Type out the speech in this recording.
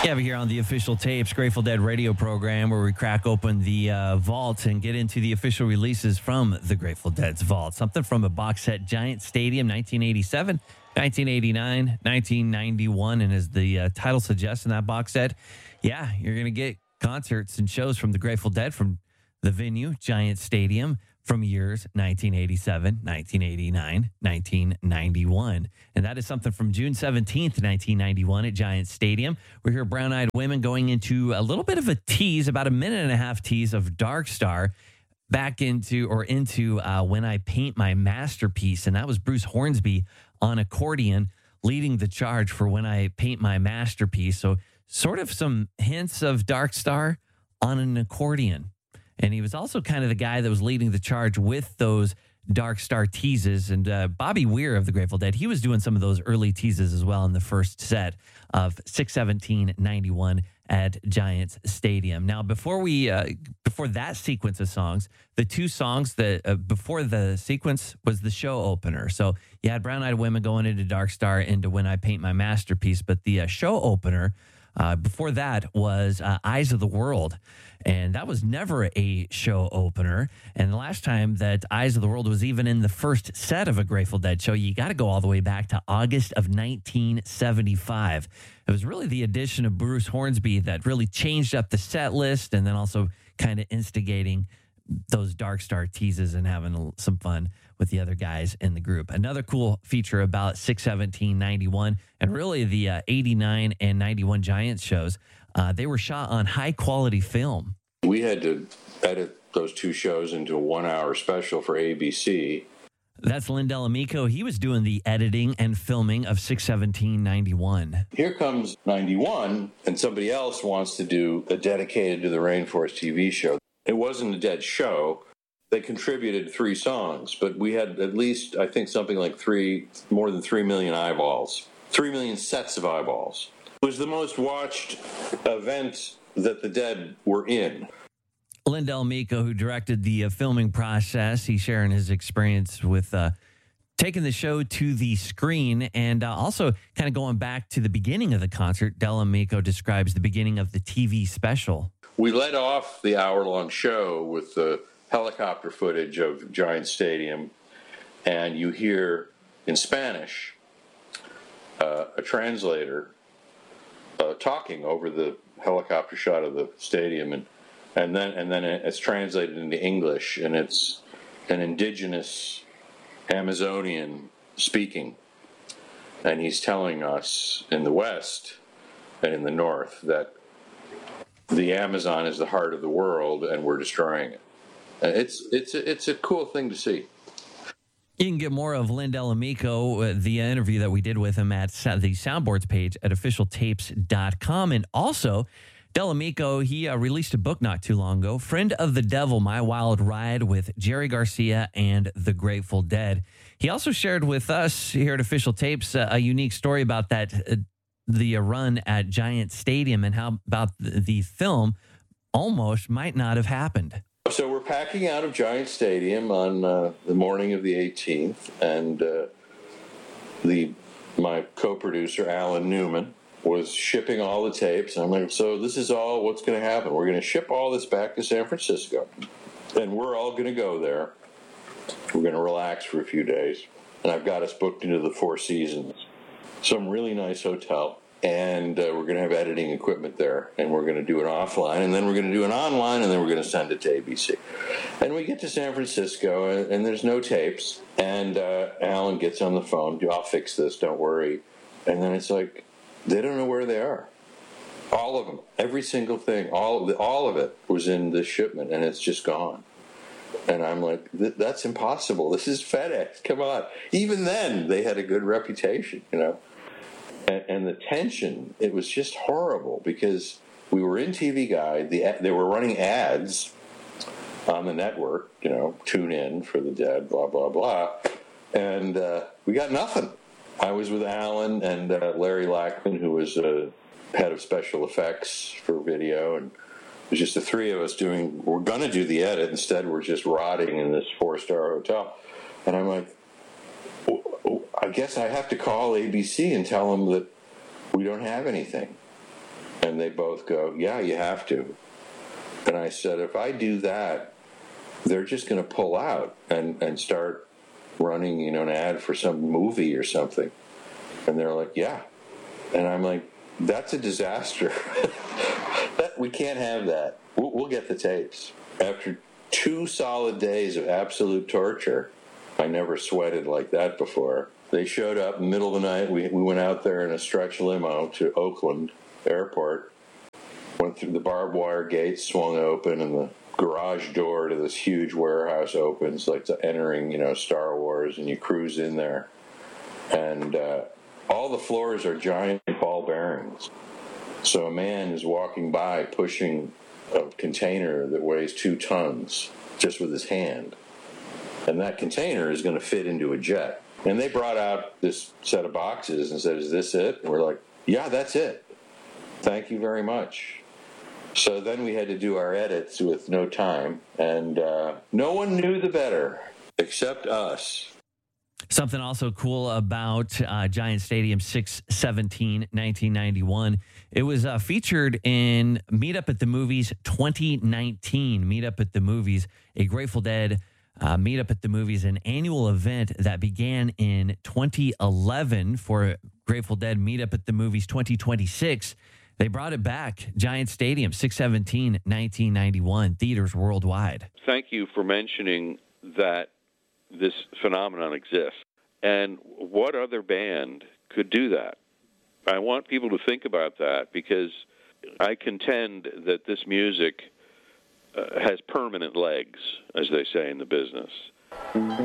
Yeah, we're here on the Official Tapes Grateful Dead radio program where we crack open the vault and get into the official releases from the Grateful Dead's vault. Something from a box set, Giant Stadium, 1987, 1989, 1991. And as the title suggests in that box set, yeah, you're going to get concerts and shows from the Grateful Dead from the venue, Giant Stadium, from years 1987, 1989, 1991. And that is something from June 17th, 1991 at Giant Stadium. We hear Brown Eyed Women going into a little bit of a tease, about a minute and a half tease of Dark Star back into When I Paint My Masterpiece. And that was Bruce Hornsby on accordion leading the charge for When I Paint My Masterpiece. So sort of some hints of Dark Star on an accordion. And he was also kind of the guy that was leading the charge with those Dark Star teases. And Bobby Weir of the Grateful Dead, he was doing some of those early teases as well in the first set of 6/17/91 at Giants Stadium. Now, before that sequence of songs, the two songs that before the sequence was the show opener. So you had Brown Eyed Women going into Dark Star into When I Paint My Masterpiece, but the show opener before that was Eyes of the World. And that was never a show opener. And the last time that Eyes of the World was even in the first set of a Grateful Dead show, you got to go all the way back to August of 1975. It was really the addition of Bruce Hornsby that really changed up the set list and then also kind of instigating those Dark Star teases and having some fun with the other guys in the group. Another cool feature about 6/17/91 and really the 89 and 91 Giants shows, they were shot on high quality film. We had to edit those two shows into a 1-hour special for ABC. That's Lindell Amico. He was doing the editing and filming of 6/17/91. Here comes 91, and somebody else wants to do a dedicated to the Rainforest TV show. It wasn't a Dead show. They contributed 3 songs, but we had at least, I think, something like more than 3 million eyeballs. 3 million sets of eyeballs. It was the most watched event that the Dead were in. Lindell Amico, who directed the filming process, he's sharing his experience with taking the show to the screen and also kind of going back to the beginning of the concert. Del Amico describes the beginning of the TV special. We led off the hour-long show with the helicopter footage of Giant Stadium, and you hear in Spanish a translator talking over the helicopter shot of the stadium, and then it's translated into English, and it's an indigenous Amazonian speaking, and he's telling us in the West and in the North that the Amazon is the heart of the world, and we're destroying it. It's a cool thing to see. You can get more of Lindell Amico, the interview that we did with him at the Soundboards page at officialtapes.com. And also, Del Amico, he released a book not too long ago, Friend of the Devil, My Wild Ride with Jerry Garcia and the Grateful Dead. He also shared with us here at Official Tapes a unique story about that the run at Giant Stadium and how about the film almost might not have happened. So we're packing out of Giant Stadium on the morning of the 18th, and my co-producer, Alan Newman, was shipping all the tapes. And I'm like, so this is all what's going to happen. We're going to ship all this back to San Francisco, and we're all going to go there. We're going to relax for a few days, and I've got us booked into the Four Seasons, some really nice hotel. And we're going to have editing equipment there, and we're going to do it offline, and then we're going to do it online, and then we're going to send it to ABC. And we get to San Francisco, and there's no tapes, and Alan gets on the phone, I'll fix this, don't worry. And then it's like, they don't know where they are. All of them, every single thing, all of it was in this shipment, and it's just gone. And I'm like, that's impossible. This is FedEx, come on. Even then, they had a good reputation, you know. And the tension, it was just horrible because we were in TV Guide. They were running ads on the network, you know, tune in for the Dead, blah, blah, blah. And we got nothing. I was with Alan and Larry Lackman, who was head of special effects for video. And it was just the three of us we're going to do the edit. Instead, we're just rotting in this 4-star hotel. And I'm like, I guess I have to call ABC and tell them that we don't have anything. And they both go, yeah, you have to. And I said, if I do that, they're just going to pull out and start running, an ad for some movie or something. And they're like, yeah. And I'm like, that's a disaster. We can't have that. We'll get the tapes. After 2 solid days of absolute torture, I never sweated like that before. They showed up in the middle of the night. We went out there in a stretch limo to Oakland Airport, went through the barbed wire gate, swung open, and the garage door to this huge warehouse opens, like entering, Star Wars, and you cruise in there. And all the floors are giant ball bearings. So a man is walking by pushing a container that weighs 2 tons just with his hand. And that container is going to fit into a jet. And they brought out this set of boxes and said, is this it? And we're like, yeah, that's it. Thank you very much. So then we had to do our edits with no time. And no one knew the better except us. Something also cool about Giant Stadium 6/17/1991. It was featured in Meet Up at the Movies 2019. Meet Up at the Movies, a Grateful Dead Meet Up at the Movies, an annual event that began in 2011 for Grateful Dead Meet Up at the Movies 2026. They brought it back. Giant Stadium 6/17/1991. Theaters worldwide. Thank you for mentioning that this phenomenon exists. And what other band could do that? I want people to think about that, because I contend that this music has permanent legs, as they say in the business.